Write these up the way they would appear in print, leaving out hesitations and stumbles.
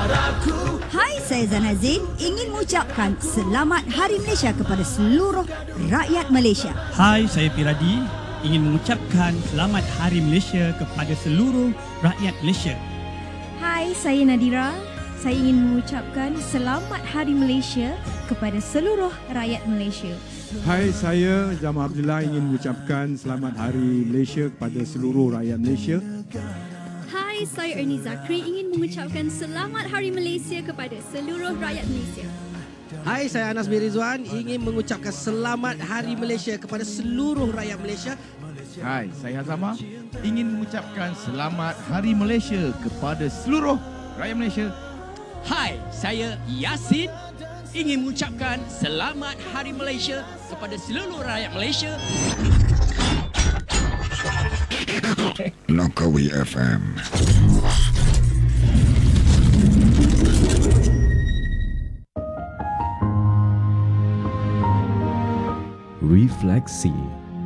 Hai, saya Zana Zain ingin mengucapkan Selamat Hari Malaysia kepada seluruh rakyat Malaysia. Hai, saya Piradi ingin mengucapkan Selamat Hari Malaysia kepada seluruh rakyat Malaysia. Hai, saya Nadira. Saya ingin mengucapkan Selamat Hari Malaysia kepada seluruh rakyat Malaysia. Hai, saya Jamal Abdullah ingin mengucapkan Selamat Hari Malaysia kepada seluruh rakyat Malaysia. Hai, saya Ernie Zakri ingin mengucapkan Selamat Hari Malaysia kepada seluruh rakyat Malaysia. Hai, saya Anas bin Rizwan ingin mengucapkan Selamat Hari Malaysia kepada seluruh rakyat Malaysia. Hai, saya Hazama ingin mengucapkan Selamat Hari Malaysia kepada seluruh rakyat Malaysia. Hai, saya Yasin ingin mengucapkan Selamat Hari Malaysia kepada seluruh rakyat Malaysia. Langkawi FM. Refleksi.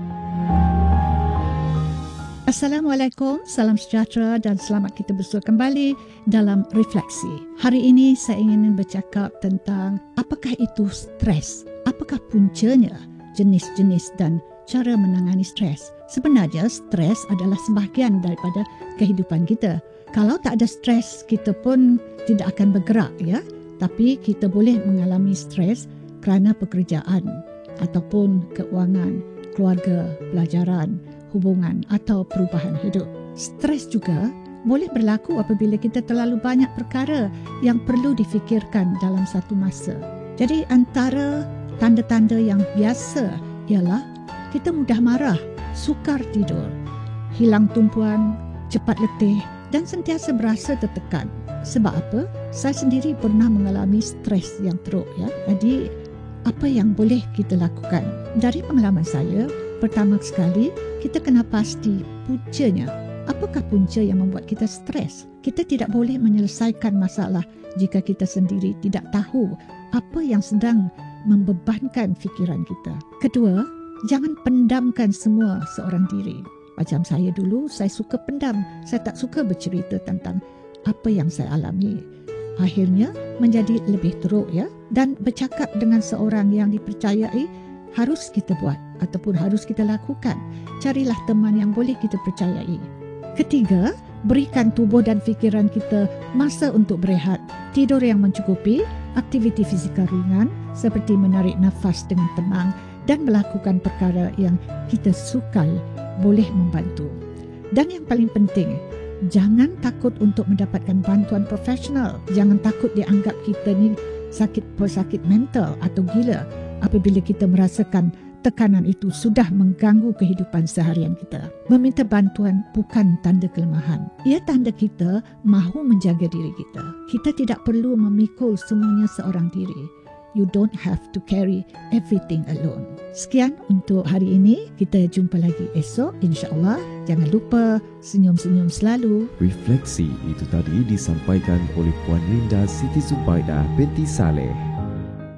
Assalamualaikum, salam sejahtera dan selamat kita bersua kembali dalam Refleksi. Hari ini saya ingin bercakap tentang apakah itu stres, apakah puncanya, jenis-jenis dan cara menangani stres. Sebenarnya stres adalah sebahagian daripada kehidupan kita. Kalau tak ada stres, kita pun tidak akan bergerak, ya. Tapi kita boleh mengalami stres kerana pekerjaan ataupun keuangan, keluarga, pelajaran, hubungan atau perubahan hidup. Stres juga boleh berlaku apabila kita terlalu banyak perkara yang perlu difikirkan dalam satu masa. Jadi antara tanda-tanda yang biasa ialah kita mudah marah, sukar tidur, hilang tumpuan, cepat letih dan sentiasa berasa tertekan. Sebab apa? Saya sendiri pernah mengalami stres yang teruk, ya. Jadi apa yang boleh kita lakukan? Dari pengalaman saya, pertama sekali kita kena pasti puncanya. Apakah punca yang membuat kita stres? Kita tidak boleh menyelesaikan masalah jika kita sendiri tidak tahu apa yang sedang membebankan fikiran kita. Kedua, jangan pendamkan semua seorang diri. Macam saya dulu, saya suka pendam. Saya tak suka bercerita tentang apa yang saya alami. Akhirnya menjadi lebih teruk, ya. Dan bercakap dengan seorang yang dipercayai harus kita buat ataupun harus kita lakukan. Carilah teman yang boleh kita percayai. Ketiga, berikan tubuh dan fikiran kita masa untuk berehat. Tidur yang mencukupi, aktiviti fizikal ringan seperti menarik nafas dengan tenang dan melakukan perkara yang kita sukai boleh membantu. Dan yang paling penting, jangan takut untuk mendapatkan bantuan profesional. Jangan takut dianggap kita ni pesakit mental atau gila apabila kita merasakan tekanan itu sudah mengganggu kehidupan seharian kita. Meminta bantuan bukan tanda kelemahan. Ia tanda kita mahu menjaga diri kita. Kita tidak perlu memikul semuanya seorang diri. You don't have to carry everything alone. Sekian untuk hari ini. Kita jumpa lagi esok, insya-Allah. Jangan lupa senyum-senyum selalu. Refleksi itu tadi disampaikan oleh Puan Linda Siti Zubaidah binti Saleh.